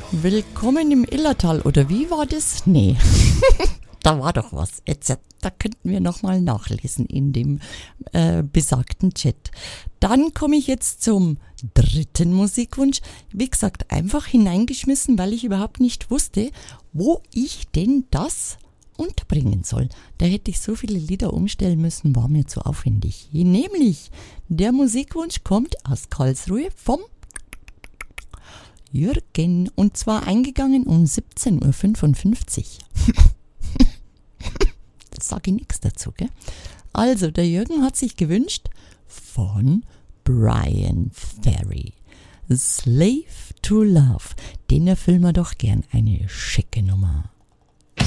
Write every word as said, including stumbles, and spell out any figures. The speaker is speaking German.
Willkommen im Illertal, oder wie war das? Nee, da war doch was. Jetzt, da könnten wir nochmal nachlesen in dem äh, besagten Chat. Dann komme ich jetzt zum dritten Musikwunsch. Wie gesagt, einfach hineingeschmissen, weil ich überhaupt nicht wusste, wo ich denn das unterbringen soll. Da hätte ich so viele Lieder umstellen müssen, war mir zu aufwendig. Nämlich, der Musikwunsch kommt aus Karlsruhe vom Jürgen, und zwar eingegangen um siebzehn Uhr fünfundfünfzig. Da sage ich nichts dazu, gell? Also, der Jürgen hat sich gewünscht von Brian Ferry, Slave to Love. Den erfüllen wir doch gern, eine schicke Nummer.